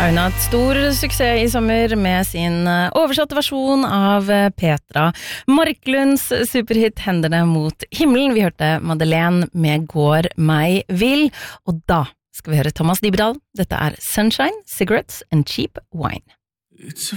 Auna hatt stor suksess I sommer med sin oversatte versjon av Petra Marklunds superhit Hendene mot himmelen. Vi hørte Madeleine med Går meg vill, og da skal vi høre Thomas Dybdahl. Dette Sunshine, Cigarettes and Cheap Wine. It's a